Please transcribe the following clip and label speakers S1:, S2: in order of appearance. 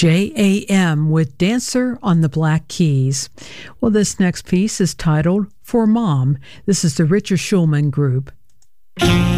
S1: JAM with Dancer on the Black Keys. Well, this next piece is titled For Mom. This is the Richard Schulman Group.